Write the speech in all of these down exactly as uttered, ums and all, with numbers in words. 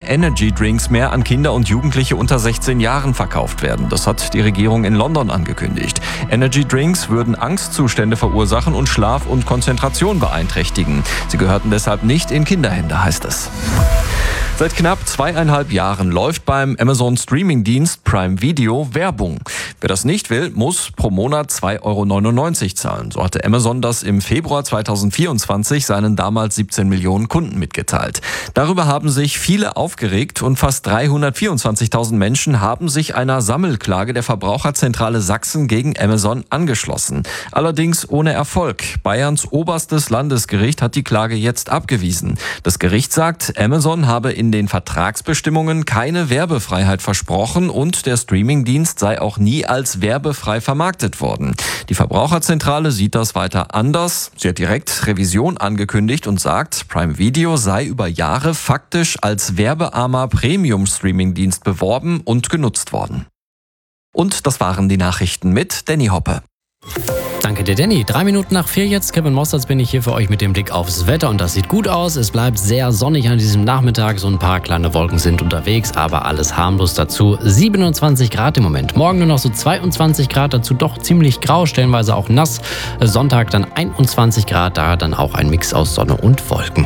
Energy Drinks mehr an Kinder und Jugendliche unter sechzehn Jahren verkauft werden. Das hat die Regierung in London angekündigt. Energy Drinks würden Angstzustände verursachen und Schlaf und Konzentration beeinträchtigen. Sie gehörten deshalb nicht in Kinderhände, heißt es. Seit knapp zweieinhalb Jahren läuft beim Amazon-Streaming-Dienst Prime Video Werbung. Wer das nicht will, muss pro Monat zwei Euro neunundneunzig zahlen. So hatte Amazon das im Februar zweitausendvierundzwanzig seinen damals siebzehn Millionen Kunden mitgeteilt. Darüber haben sich viele aufgeregt und fast dreihundertvierundzwanzigtausend Menschen haben sich einer Sammelklage der Verbraucherzentrale Sachsen gegen Amazon angeschlossen. Allerdings ohne Erfolg. Bayerns oberstes Landesgericht hat die Klage jetzt abgewiesen. Das Gericht sagt, Amazon habe in den Vertragsbestimmungen keine Werbefreiheit versprochen und der Streamingdienst sei auch nie als werbefrei vermarktet worden. Die Verbraucherzentrale sieht das weiter anders. Sie hat direkt Revision angekündigt und sagt, Prime Video sei über Jahre faktisch als werbearmer Premium-Streamingdienst beworben und genutzt worden. Und das waren die Nachrichten mit Danny Hoppe. Danke dir, Danny. Drei Minuten nach vier jetzt. Kevin Mostards bin ich hier für euch mit dem Blick aufs Wetter und das sieht gut aus. Es bleibt sehr sonnig an diesem Nachmittag. So ein paar kleine Wolken sind unterwegs, aber alles harmlos dazu. siebenundzwanzig Grad im Moment. Morgen nur noch so zweiundzwanzig Grad, dazu doch ziemlich grau, stellenweise auch nass. Sonntag dann einundzwanzig Grad, da dann auch ein Mix aus Sonne und Wolken.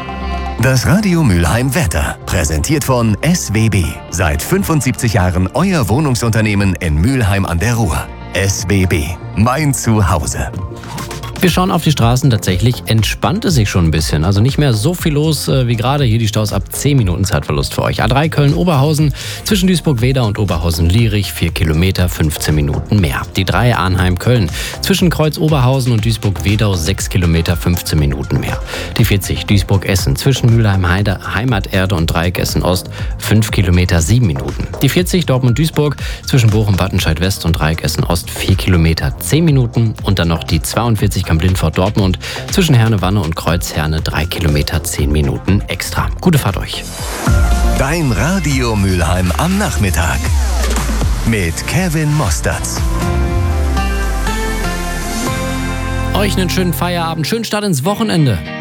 Das Radio Mülheim Wetter, präsentiert von S W B. Seit fünfundsiebzig Jahren euer Wohnungsunternehmen in Mülheim an der Ruhr. S W B, mein Zuhause. Wir schauen auf die Straßen, tatsächlich entspannt es sich schon ein bisschen. Also nicht mehr so viel los äh, wie gerade. Hier die Staus ab zehn Minuten Zeitverlust für euch. A drei Köln-Oberhausen, zwischen Duisburg-Wedau und Oberhausen-Lierich, vier Kilometer, fünfzehn Minuten mehr. Die drei Arnheim-Köln, zwischen Kreuz-Oberhausen und Duisburg-Wedau, sechs Kilometer, fünfzehn Minuten mehr. Die vierzig Duisburg-Essen, zwischen Mülheim-Heide, Heimaterde und Dreieck Essen-Ost, fünf Kilometer, sieben Minuten. Die vierzig Dortmund-Duisburg, zwischen Bochum-Wattenscheid-West und Dreieck Essen-Ost, vier Kilometer, zehn Minuten. Und dann noch die zweiundvierzig Blindfort-Dortmund, zwischen Herne-Wanne und Kreuzherne, drei Kilometer, zehn Minuten extra. Gute Fahrt euch. Dein Radio Mülheim am Nachmittag mit Kevin Mostards. Euch einen schönen Feierabend, schönen Start ins Wochenende.